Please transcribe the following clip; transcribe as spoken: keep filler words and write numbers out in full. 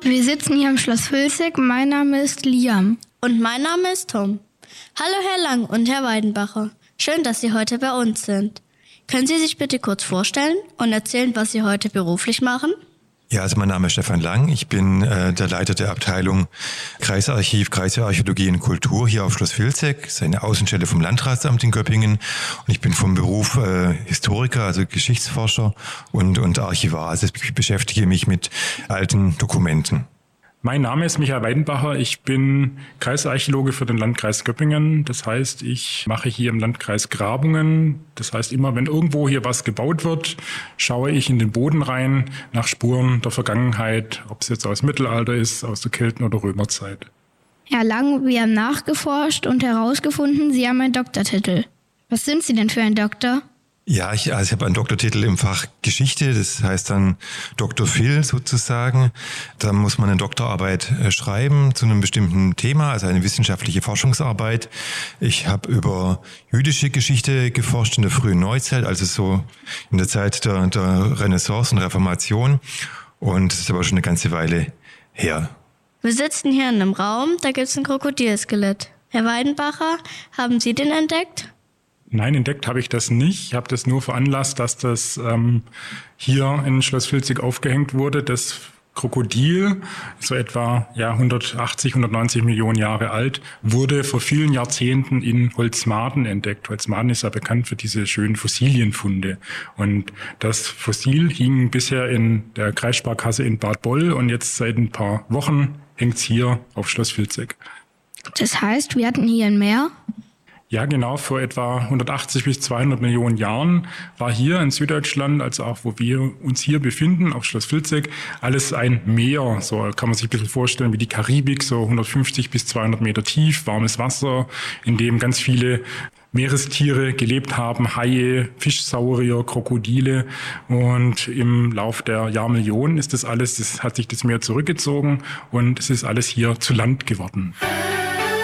Wir sitzen hier im Schloss Vilseck. Mein Name ist Liam. Und mein Name ist Tom. Hallo Herr Lang und Herr Weidenbacher. Schön, dass Sie heute bei uns sind. Können Sie sich bitte kurz vorstellen und erzählen, was Sie heute beruflich machen? Ja, also mein Name ist Stefan Lang. Ich bin äh, der Leiter der Abteilung Kreisarchiv, Kreisarchäologie und Kultur hier auf Schloss Vilseck. Das ist eine Außenstelle vom Landratsamt in Göppingen. Und ich bin vom Beruf äh, Historiker, also Geschichtsforscher und, und Archivar. Also ich beschäftige mich mit alten Dokumenten. Mein Name ist Michael Weidenbacher. Ich bin Kreisarchäologe für den Landkreis Göppingen. Das heißt, ich mache hier im Landkreis Grabungen. Das heißt, immer wenn irgendwo hier was gebaut wird, schaue ich in den Boden rein nach Spuren der Vergangenheit, ob es jetzt aus dem Mittelalter ist, aus der Kelten- oder Römerzeit. Herr Lang, wir haben nachgeforscht und herausgefunden, Sie haben einen Doktortitel. Was sind Sie denn für ein Doktor? Ja, ich, also ich habe einen Doktortitel im Fach Geschichte, das heißt dann Doktor Phil sozusagen. Da muss man eine Doktorarbeit äh, schreiben zu einem bestimmten Thema, also eine wissenschaftliche Forschungsarbeit. Ich habe über jüdische Geschichte geforscht in der frühen Neuzeit, also so in der Zeit der, der Renaissance und Reformation. Und das ist aber schon eine ganze Weile her. Wir sitzen hier in einem Raum, da gibt es ein Krokodilskelett. Herr Weidenbacher, haben Sie den entdeckt? Nein, entdeckt habe ich das nicht. Ich habe das nur veranlasst, dass das ähm, hier in Schloss Vilseck aufgehängt wurde. Das Krokodil, so etwa ja, hundertachtzig, hundertneunzig Millionen Jahre alt, wurde vor vielen Jahrzehnten in Holzmaden entdeckt. Holzmaden ist ja bekannt für diese schönen Fossilienfunde. Und das Fossil hing bisher in der Kreissparkasse in Bad Boll und jetzt seit ein paar Wochen hängt es hier auf Schloss Vilseck. Das heißt, wir hatten hier ein Meer? Ja, genau. Vor etwa hundertachtzig bis zweihundert Millionen Jahren war hier in Süddeutschland, also auch wo wir uns hier befinden, auf Schloss Vilseck, alles ein Meer. So kann man sich ein bisschen vorstellen wie die Karibik, so hundertfünfzig bis zweihundert Meter tief, warmes Wasser, in dem ganz viele Meerestiere gelebt haben, Haie, Fischsaurier, Krokodile. Und im Lauf der Jahrmillionen ist das alles, das hat sich das Meer zurückgezogen und es ist alles hier zu Land geworden.